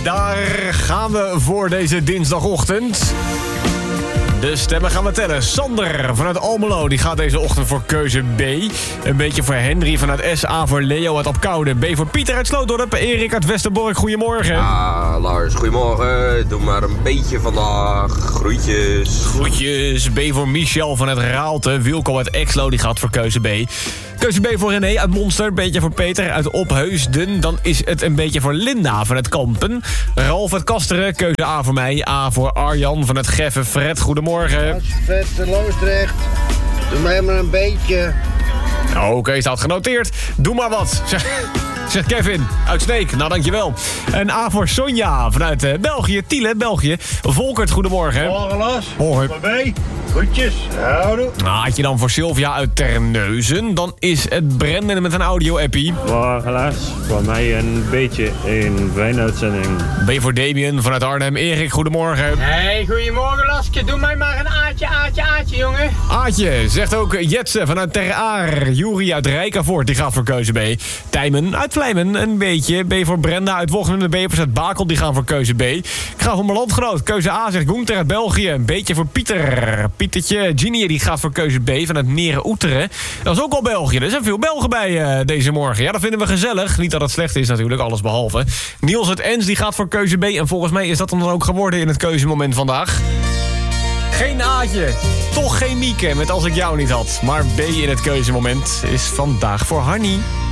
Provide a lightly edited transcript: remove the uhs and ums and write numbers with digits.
daar gaan we voor deze dinsdagochtend. De stemmen gaan we tellen. Sander vanuit Almelo, die gaat deze ochtend voor keuze B. Een beetje voor Henry vanuit S. A voor Leo uit Apkoude. B voor Pieter uit Slootdorp. Erik uit Westerbork, goedemorgen. Ja, Lars, goedemorgen. Doe maar een beetje vandaag. Groetjes. Groetjes. B voor Michel vanuit Raalte. Wilco uit Exlo, die gaat voor keuze B. Keuze B voor René uit Monster. Een beetje voor Peter uit Opheusden. Dan is het een beetje voor Linda vanuit Kampen. Ralf uit Kasteren. Keuze A voor mij. A voor Arjan vanuit Geffen. Fred, goedemorgen. Fred Loosdrecht. Doe mij maar een beetje. Oké, staat genoteerd. Doe maar wat. Zegt Kevin uit Sneek. Nou, dankjewel. En A voor Sonja vanuit België. Tiele, België. Volkert, goedemorgen. Morgen, Lars. Hoi. B. Groetjes. Houdoe. Had je dan voor Sylvia uit Terneuzen? Dan is het Brendan met een audio-appie. Maar helaas, voor mij een beetje een fijne uitzending. B voor Damien vanuit Arnhem. Erik, goedemorgen. Hey, goedemorgen Laske. Doe mij maar een aatje, jongen. Aatje, zegt ook Jetse vanuit Ter Aar. Juri uit Rijkenvoort, die gaat voor keuze B. Tijmen uit Vlijmen, een beetje. B voor Brenda uit Wochten. En B voor Zet Bakel, die gaan voor keuze B. Ik ga voor mijn landgenoot. Keuze A, zegt Gunther uit België. Een beetje voor Pieter. Pietertje. Ginny, die gaat voor keuze B vanuit Meren-Oeteren. Dat is ook al België. Er zijn veel Belgen bij deze morgen. Ja, dat vinden we gezellig. Niet dat het slecht is natuurlijk, alles behalve. Niels uit Ens, die gaat voor keuze B. En volgens mij is dat dan ook geworden in het keuzemoment vandaag. Geen Aatje. Toch geen Mieke, met als ik jou niet had. Maar B in het keuzemoment is vandaag voor Hanny.